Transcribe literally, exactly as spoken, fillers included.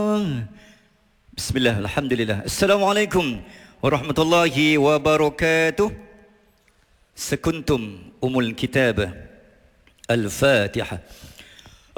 Bismillah, alhamdulillah. Assalamualaikum warahmatullahi wabarakatuh. Sekuntum umul kitab. Al-Fatihah.